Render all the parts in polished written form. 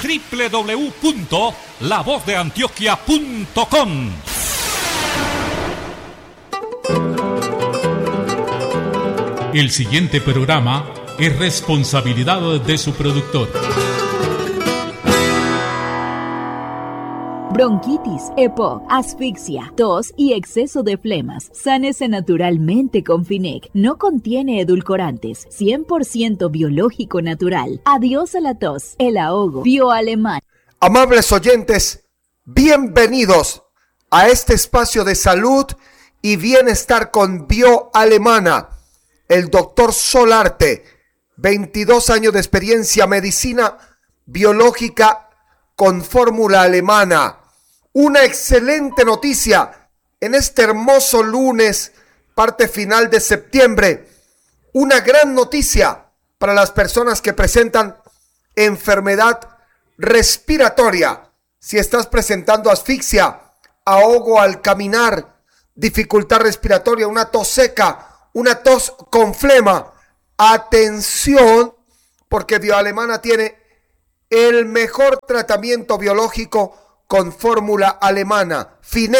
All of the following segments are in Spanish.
www.lavozdeantioquia.com. El siguiente programa es responsabilidad de su productor. Bronquitis, EPOC, asfixia, tos y exceso de flemas. Sánese naturalmente con Finec. No contiene edulcorantes. 100% biológico natural. Adiós a la tos, el ahogo. Bioalemán. Amables oyentes, bienvenidos a este espacio de salud y bienestar con Bioalemana. El doctor Solarte, 22 años de experiencia, medicina biológica con fórmula alemana. Una excelente noticia en este hermoso lunes, parte final de septiembre. Una gran noticia para las personas que presentan enfermedad respiratoria. Si estás presentando asfixia, ahogo al caminar, dificultad respiratoria, una tos seca, una tos con flema, atención, porque Bioalemana tiene el mejor tratamiento biológico con fórmula alemana.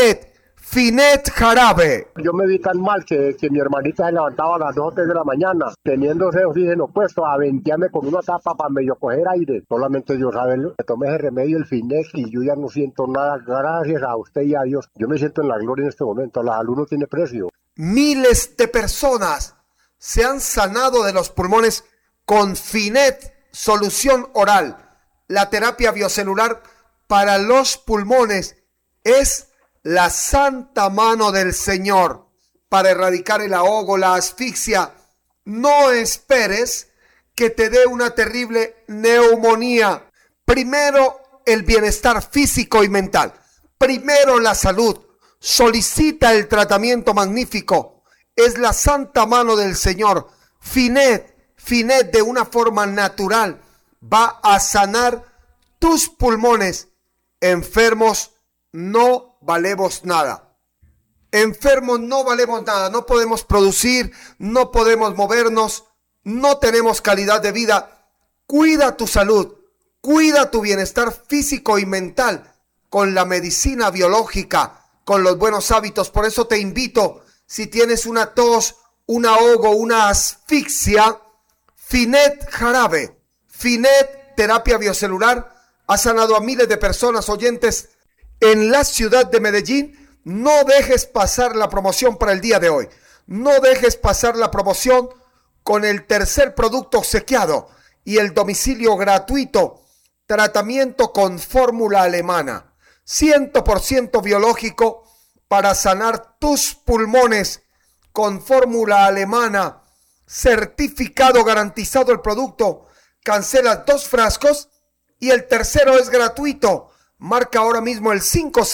Finet jarabe. Yo me vi tan mal que mi hermanita se levantaba a las 2 o 3 de la mañana, teniendo ese oxígeno puesto, a ventearme con una tapa para medio coger aire. Solamente yo saberlo, me tomé ese remedio, el Finet, y yo ya no siento nada. Gracias a usted y a Dios. Yo me siento en la gloria en este momento. La salud no tiene precio. Miles de personas se han sanado de los pulmones con Finet, solución oral. La terapia biocelular para los pulmones es la santa mano del Señor para erradicar el ahogo, la asfixia. No esperes que te dé una terrible neumonía. Primero el bienestar físico y mental. Primero la salud. Solicita el tratamiento magnífico. Es la santa mano del Señor. Finet de una forma natural va a sanar tus pulmones. Enfermos no valemos nada. Enfermos no valemos nada. No podemos producir, no podemos movernos, no tenemos calidad de vida. Cuida tu salud, cuida tu bienestar físico y mental con la medicina biológica, con los buenos hábitos. Por eso te invito, si tienes una tos, un ahogo, una asfixia, Finet jarabe, Finet terapia biocelular, ha sanado a miles de personas, oyentes, en la ciudad de Medellín. No dejes pasar la promoción para el día de hoy. No dejes pasar la promoción con el tercer producto obsequiado y el domicilio gratuito. Tratamiento con fórmula alemana. 100% biológico para sanar tus pulmones con fórmula alemana. Certificado garantizado el producto. Cancelas 2 frascos y el tercero es gratuito. Marca ahora mismo el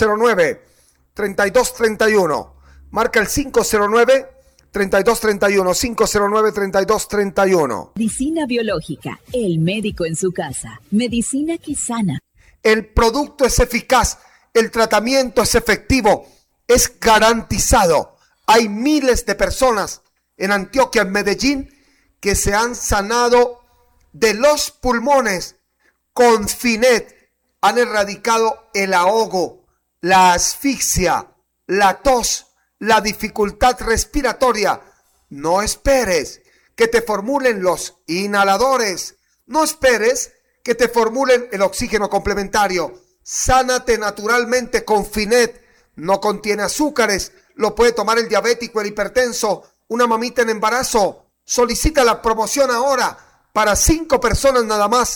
509-3231. Marca el 509-3231. 509-3231. Medicina biológica. El médico en su casa. Medicina que sana. El producto es eficaz. El tratamiento es efectivo. Es garantizado. Hay miles de personas en Antioquia, en Medellín, que se han sanado de los pulmones con Finet. Han erradicado el ahogo, la asfixia, la tos, la dificultad respiratoria. No esperes que te formulen los inhaladores. No esperes que te formulen el oxígeno complementario. Sánate naturalmente con Finet. No contiene azúcares. Lo puede tomar el diabético, el hipertenso, una mamita en embarazo. Solicita la promoción ahora para 5 personas nada más.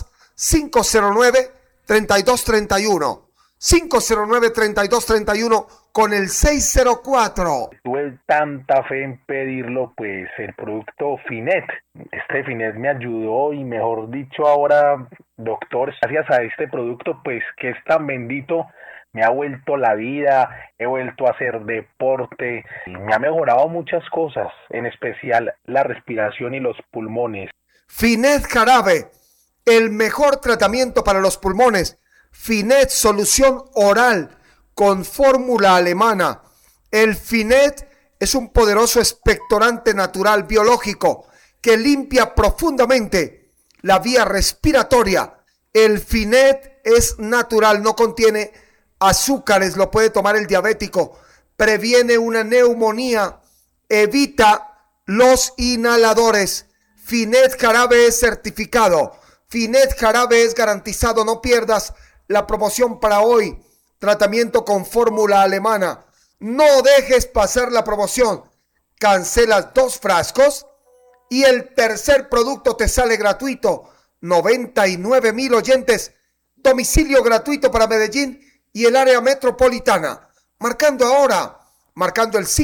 509-3231. 509-3231 con el 604. Tuve tanta fe en pedirlo, pues el producto Finet. Este Finet me ayudó y mejor dicho ahora, doctor, gracias a este producto, pues que es tan bendito, me ha vuelto la vida, he vuelto a hacer deporte, y me ha mejorado muchas cosas, en especial la respiración y los pulmones. Finet jarabe, el mejor tratamiento para los pulmones. Finet solución oral con fórmula alemana. El Finet es un poderoso expectorante natural biológico que limpia profundamente la vía respiratoria. El Finet es natural, no contiene azúcares, lo puede tomar el diabético, previene una neumonía, evita los inhaladores. Finet Jarabe es certificado, Finet Jarabe es garantizado. No pierdas la promoción para hoy, tratamiento con fórmula alemana. No dejes pasar la promoción, cancelas 2 frascos y el tercer producto te sale gratuito. 99,000 oyentes, domicilio gratuito para Medellín y el área metropolitana. Marcando ahora, marcando el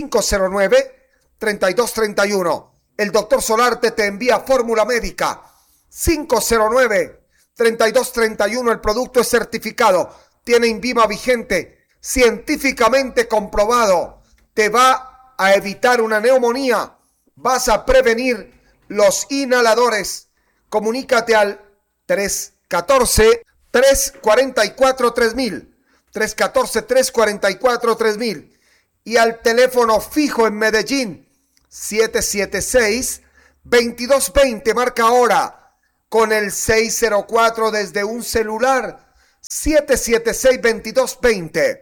509-3231. El doctor Solarte te envía fórmula médica. 509-3231. El producto es certificado. Tiene INVIMA vigente. Científicamente comprobado. Te va a evitar una neumonía. Vas a prevenir los inhaladores. Comunícate al 314-344-3000. 314-344-3000. Y al teléfono fijo en Medellín, 776-2220. Marca ahora con el 604 desde un celular. 776-2220.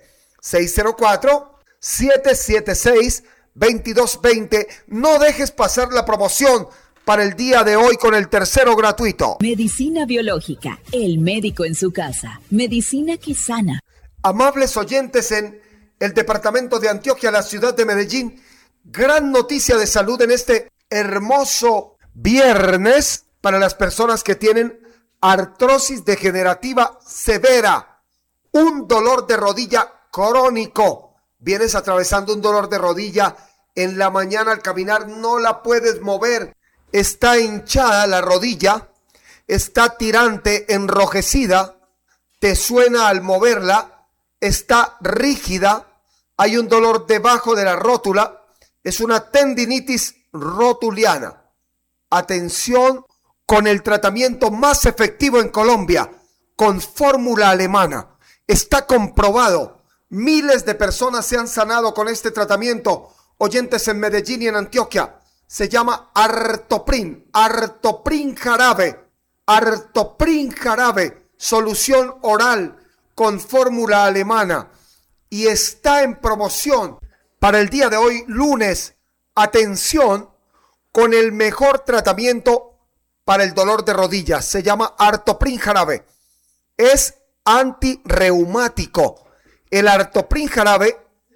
604-776-2220. No dejes pasar la promoción para el día de hoy con el tercero gratuito. Medicina biológica, el médico en su casa. Medicina que sana. Amables oyentes en el departamento de Antioquia, la ciudad de Medellín, gran noticia de salud en este hermoso viernes para las personas que tienen artrosis degenerativa severa, un dolor de rodilla crónico. Vienes atravesando un dolor de rodilla, en la mañana al caminar no la puedes mover, está hinchada la rodilla, está tirante, enrojecida, te suena al moverla, está rígida, hay un dolor debajo de la rótula, es una tendinitis rotuliana. Atención con el tratamiento más efectivo en Colombia, con fórmula alemana. Está comprobado, miles de personas se han sanado con este tratamiento. Oyentes en Medellín y en Antioquia, se llama Artoprin, Artoprin Jarabe, Artoprin Jarabe, solución oral con fórmula alemana, y está en promoción para el día de hoy, lunes. Atención, con el mejor tratamiento para el dolor de rodillas. Se llama Artoprin Jarabe. Es antirreumático. El Artoprin Jarabe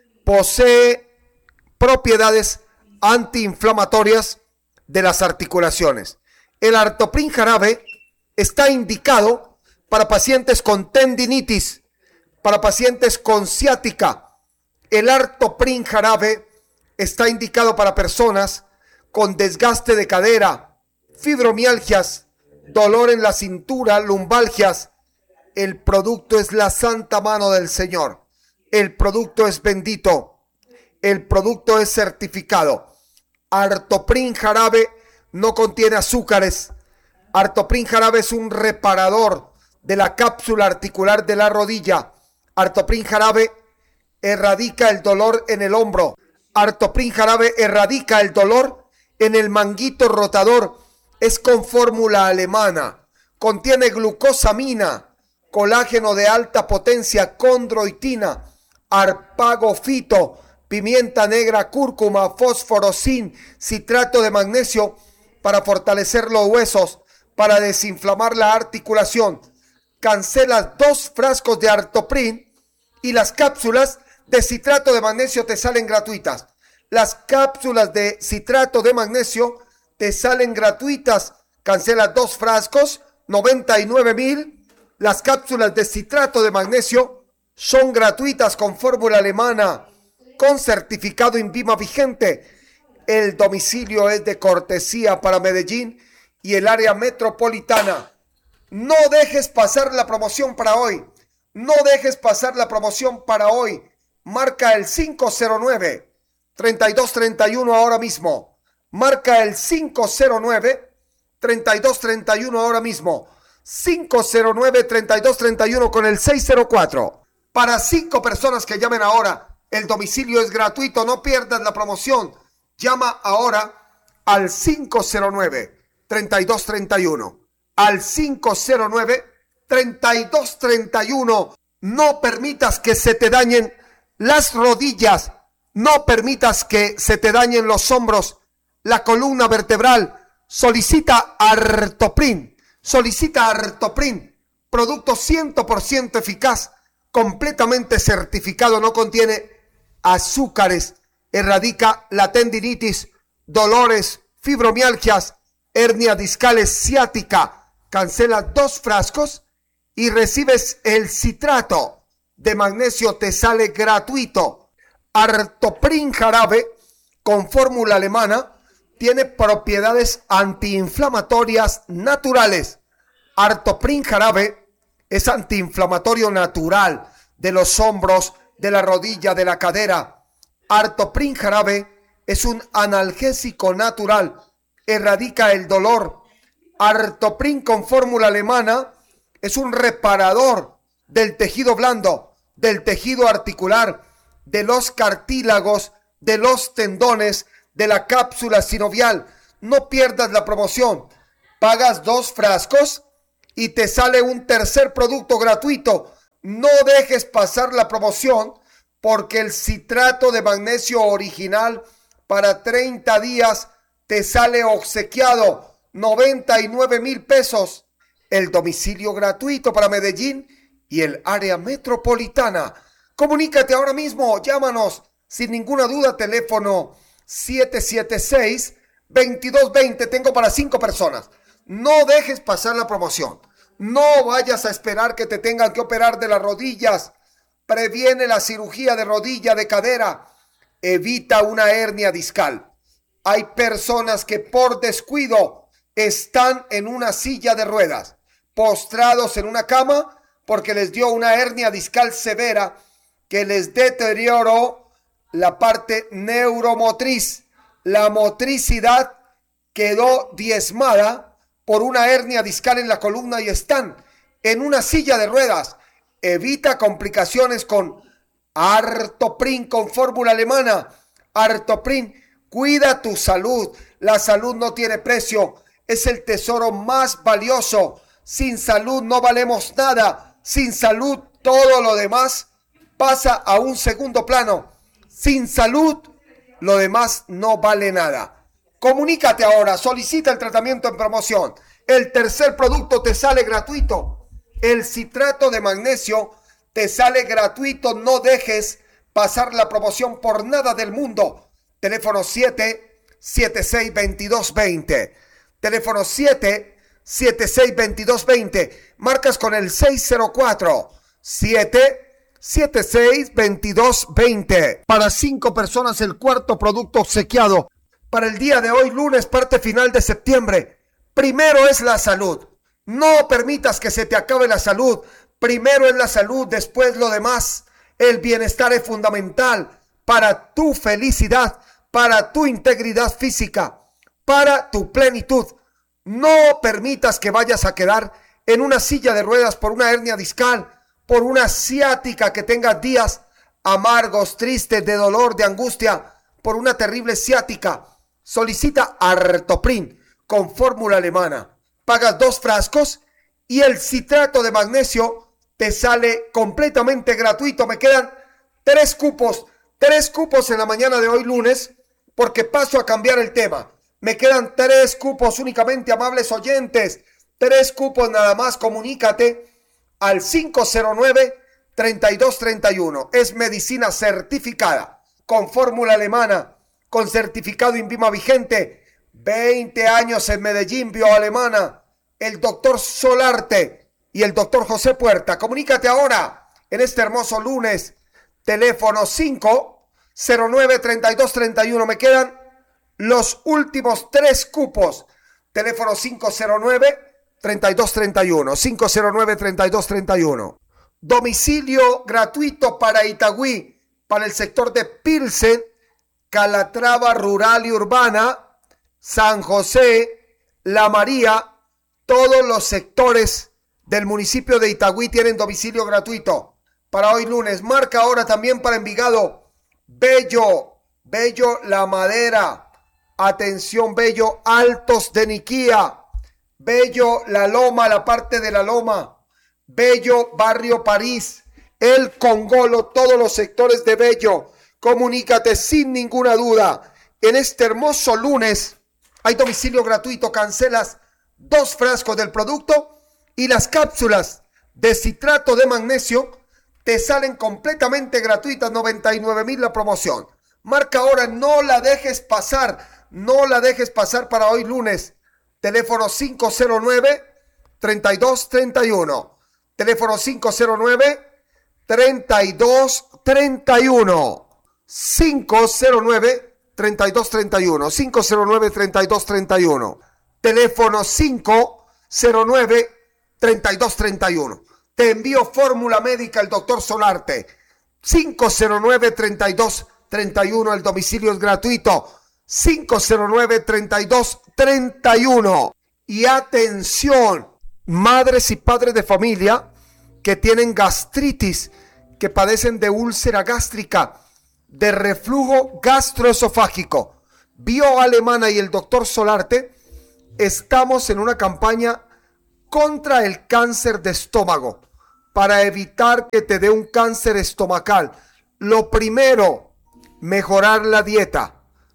posee propiedades antiinflamatorias de las articulaciones. El Artoprin Jarabe está indicado para pacientes con tendinitis, para pacientes con ciática. El Artoprin Jarabe está indicado para personas con desgaste de cadera, fibromialgias, dolor en la cintura, lumbalgias. El producto es la santa mano del Señor. El producto es bendito. El producto es certificado. Artoprin Jarabe no contiene azúcares. Artoprin Jarabe es un reparador de la cápsula articular de la rodilla. Artoprin Jarabe erradica el dolor en el hombro. Artoprin Jarabe erradica el dolor en el manguito rotador. Es con fórmula alemana. Contiene glucosamina, colágeno de alta potencia, condroitina, arpagofito, pimienta negra, cúrcuma, fósforo, zinc, citrato de magnesio para fortalecer los huesos, para desinflamar la articulación. Cancelas 2 frascos de Artoprin y las cápsulas de citrato de magnesio te salen gratuitas. Las cápsulas de citrato de magnesio te salen gratuitas. Cancelas 2 frascos, 99,000. Las cápsulas de citrato de magnesio son gratuitas con fórmula alemana, con certificado INVIMA vigente. El domicilio es de cortesía para Medellín y el área metropolitana. No dejes pasar la promoción para hoy. No dejes pasar la promoción para hoy. Marca el 509-3231 ahora mismo. Marca el 509-3231 ahora mismo. 509-3231 con el 604. Para 5 personas que llamen ahora, el domicilio es gratuito. No pierdas la promoción. Llama ahora al 509-3231. Al 3231. No permitas que se te dañen las rodillas, no permitas que se te dañen los hombros, la columna vertebral. Solicita Artoprin, producto 100% eficaz, completamente certificado, no contiene azúcares, erradica la tendinitis, dolores, fibromialgias, hernia discales, ciática. Cancela 2 frascos y recibes el citrato de magnesio, te sale gratuito. Artoprin jarabe con fórmula alemana tiene propiedades antiinflamatorias naturales. Artoprin jarabe es antiinflamatorio natural de los hombros, de la rodilla, de la cadera. Artoprin jarabe es un analgésico natural, erradica el dolor. Artoprin con fórmula alemana es un reparador del tejido blando, del tejido articular, de los cartílagos, de los tendones, de la cápsula sinovial. No pierdas la promoción. Pagas 2 frascos y te sale un tercer producto gratuito. No dejes pasar la promoción porque el citrato de magnesio original para 30 días te sale obsequiado. 99,000 pesos. El domicilio gratuito para Medellín y el área metropolitana. Comunícate ahora mismo, llámanos sin ninguna duda, teléfono 776-2220. Tengo para 5 personas. No dejes pasar la promoción. No vayas a esperar que te tengan que operar de las rodillas. Previene la cirugía de rodilla, de cadera. Evita una hernia discal. Hay personas que por descuido están en una silla de ruedas, postrados en una cama porque les dio una hernia discal severa que les deterioró la parte neuromotriz. La motricidad quedó diezmada por una hernia discal en la columna y están en una silla de ruedas. Evita complicaciones con Artoprin con fórmula alemana. Artoprin, cuida tu salud. La salud no tiene precio. Es el tesoro más valioso. Sin salud no valemos nada. Sin salud todo lo demás pasa a un segundo plano. Sin salud lo demás no vale nada. Comunícate ahora, solicita el tratamiento en promoción. El tercer producto te sale gratuito. El citrato de magnesio te sale gratuito. No dejes pasar la promoción por nada del mundo. Teléfono 776-2220. Teléfono 776-2220. Marcas con el 604-776-2220. Para 5 personas el cuarto producto obsequiado. Para el día de hoy, lunes, parte final de septiembre. Primero es la salud. No permitas que se te acabe la salud. Primero es la salud, después lo demás. El bienestar es fundamental para tu felicidad, para tu integridad física, para tu plenitud. No permitas que vayas a quedar en una silla de ruedas por una hernia discal, por una ciática, que tengas días amargos, tristes, de dolor, de angustia, por una terrible ciática. Solicita Artoprin con fórmula alemana. Pagas 2 frascos y el citrato de magnesio te sale completamente gratuito. Me quedan 3 cupos. 3 cupos en la mañana de hoy lunes, porque paso a cambiar el tema. Me quedan 3 cupos únicamente, amables oyentes. 3 cupos nada más. Comunícate al 509-3231. Es medicina certificada, con fórmula alemana, con certificado INVIMA vigente. 20 años en Medellín, bioalemana. El doctor Solarte y el doctor José Puerta. Comunícate ahora en este hermoso lunes. Teléfono 509-3231. Me quedan los últimos 3 cupos. Teléfono 509-3231. 509-3231. Domicilio gratuito para Itagüí, para el sector de Pilsen, Calatrava rural y urbana, San José, La María. Todos los sectores del municipio de Itagüí tienen domicilio gratuito. Para hoy lunes, marca ahora también para Envigado. Bello La Madera. Atención, Bello Altos de Niquía. Bello La Loma, la parte de La Loma. Bello, Barrio París, El Congolo, todos los sectores de Bello. Comunícate sin ninguna duda. En este hermoso lunes hay domicilio gratuito. Cancelas 2 frascos del producto y las cápsulas de citrato de magnesio te salen completamente gratuitas. 99,000 la promoción. Marca ahora, no la dejes pasar. No la dejes pasar para hoy lunes. Teléfono 509-3231. Teléfono 509-3231. 509-3231. 509-3231. Teléfono 509-3231. Te envío fórmula médica el doctor Solarte. 509-3231. El domicilio es gratuito. 509-3231. Y atención, madres y padres de familia que tienen gastritis, que padecen de úlcera gástrica, de reflujo gastroesofágico. Bio Alemana y el doctor Solarte estamos en una campaña contra el cáncer de estómago para evitar que te dé un cáncer estomacal. Lo primero, mejorar la dieta.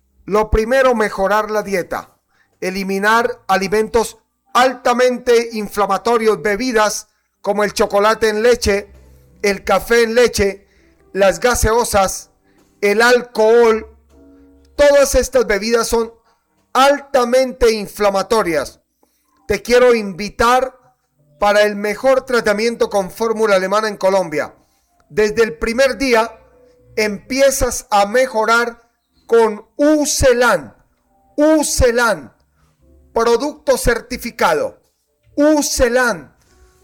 Eliminar alimentos altamente inflamatorios, bebidas como el chocolate en leche, el café en leche, las gaseosas, el alcohol. Todas estas bebidas son altamente inflamatorias. Te quiero invitar para el mejor tratamiento con fórmula alemana en Colombia. Desde el primer día empiezas a mejorar con Ucelan. Ucelan, producto certificado. Ucelan,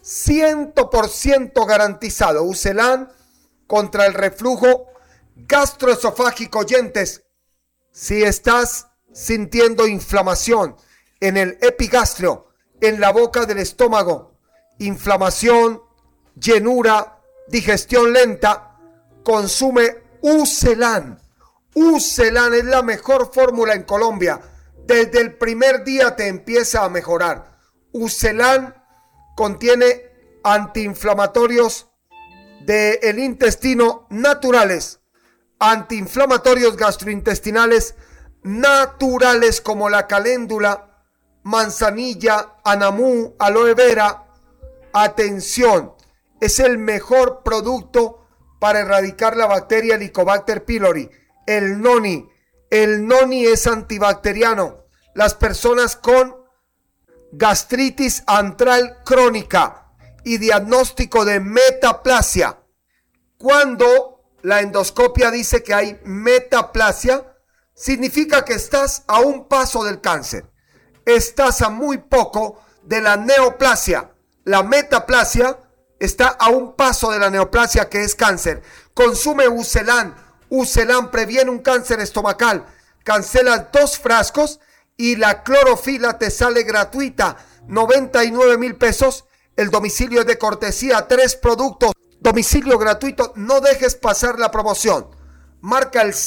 100% garantizado. Ucelan contra el reflujo gastroesofágico. Oyentes, si estás sintiendo inflamación en el epigastrio, en la boca del estómago, inflamación, llenura, digestión lenta, consume Ucelan. Ucelan es la mejor fórmula en Colombia. Desde el primer día te empieza a mejorar. Ucelan contiene antiinflamatorios del intestino naturales, antiinflamatorios gastrointestinales naturales como la caléndula, manzanilla, anamú, aloe vera. Atención, es el mejor producto para erradicar la bacteria Helicobacter pylori. El noni es antibacteriano. Las personas con gastritis antral crónica y diagnóstico de metaplasia. Cuando la endoscopia dice que hay metaplasia, significa que estás a un paso del cáncer. Estás a muy poco de la neoplasia. La metaplasia está a un paso de la neoplasia, que es cáncer. Consume Ucelan. Ucelan previene un cáncer estomacal. Cancela 2 frascos y la clorofila te sale gratuita. 99,000 pesos. El domicilio es de cortesía. 3 productos. Domicilio gratuito. No dejes pasar la promoción. Marca el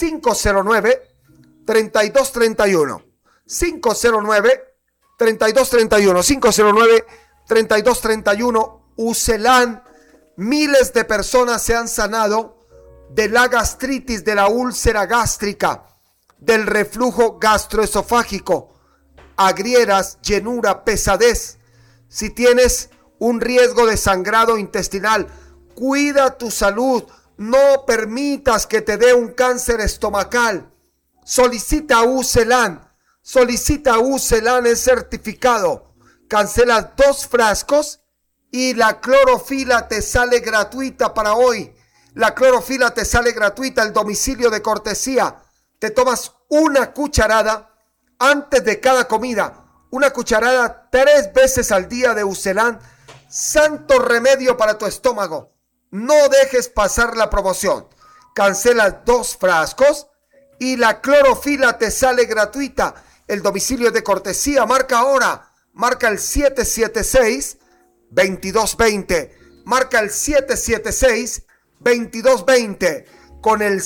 509-3231. 509-3231. 509-3231. Ucelan. Miles de personas se han sanado de la gastritis, de la úlcera gástrica, del reflujo gastroesofágico, agrieras, llenura, pesadez. Si tienes un riesgo de sangrado intestinal, cuida tu salud. No permitas que te dé un cáncer estomacal. Solicita Ucelan. Es certificado. Cancela 2 frascos y la clorofila te sale gratuita para hoy. La clorofila te sale gratuita. El domicilio de cortesía. Te tomas una cucharada antes de cada comida. Una cucharada 3 veces al día de Ucelan. Santo remedio para tu estómago. No dejes pasar la promoción. Cancela 2 frascos y la clorofila te sale gratuita. El domicilio de cortesía. Marca ahora. Marca el 776-2220. Marca el 776-2220 con el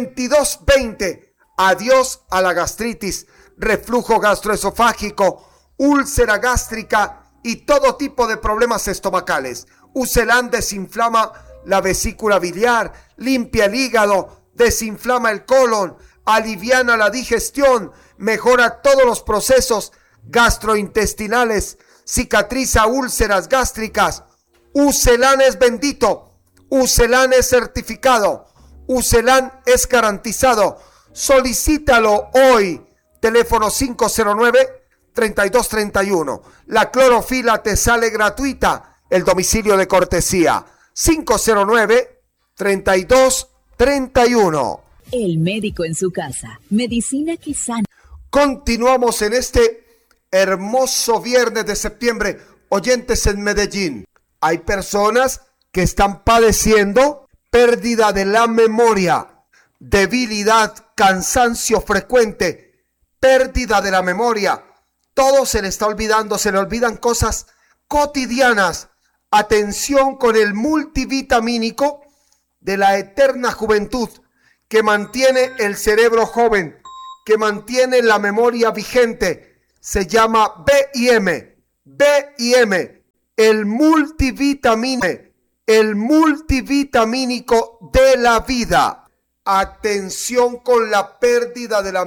604-776-2220. Adiós a la gastritis, reflujo gastroesofágico. úlcera gástrica y todo tipo de problemas estomacales. Ucelan desinflama la vesícula biliar, limpia el hígado, desinflama el colon, aliviana la digestión, mejora todos los procesos gastrointestinales, cicatriza úlceras gástricas. Ucelan es bendito, Ucelan es certificado, Ucelan es garantizado. Solicítalo hoy. Teléfono 509-3231. La clorofila te sale gratuita. El domicilio de cortesía 509-3231. El médico en su casa. Medicina que sana. Continuamos en este hermoso viernes de septiembre. Oyentes en Medellín, hay personas que están padeciendo pérdida de la memoria, debilidad, cansancio frecuente, pérdida de la memoria. Todo se le está olvidando, se le olvidan cosas cotidianas. Atención con el multivitamínico de la eterna juventud, que mantiene el cerebro joven, que mantiene la memoria vigente. Se llama B&M, el multivitamínico de la vida. Atención con la pérdida de la